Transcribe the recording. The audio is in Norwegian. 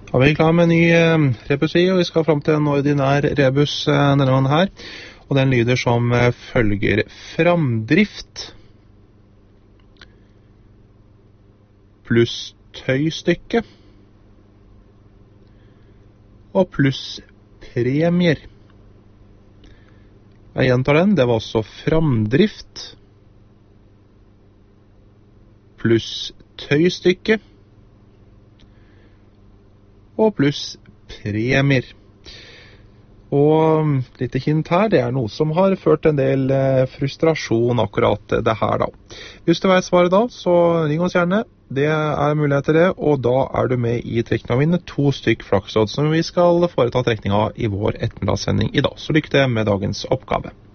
Da er vi klar med en ny rebus i, og vi skal frem til en ordinær rebus denne gangen her. Og den lyder som følger: framdrift pluss tøystykke og pluss premier. Jeg gjentar den, det var altså framdrift pluss tøystykke og pluss premier. Og litt hint her, det er noe som har ført en del frustrasjon akkurat det her da. Hvis du vet svaret da, så ring oss gjerne. Det er mulighet til det, og da er du med i trekning av vinne 2 stykk flakslodd som vi skal foreta trekning av i vår ettermiddagssending i dag. Så lykke til med dagens oppgave.